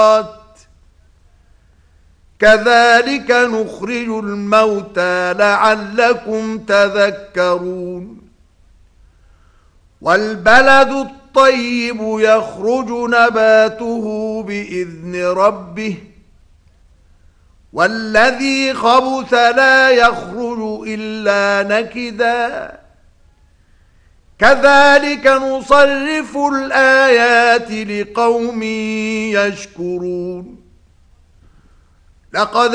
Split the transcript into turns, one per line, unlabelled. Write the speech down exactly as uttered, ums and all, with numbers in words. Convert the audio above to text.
كذلك نخرج الموتى لعلكم تذكرون والبلد الطيب يخرج نباته بإذن ربه والذي خبث لا يخرج إلا نكدا كذلك نصرف الآيات لقوم يشكرون لقد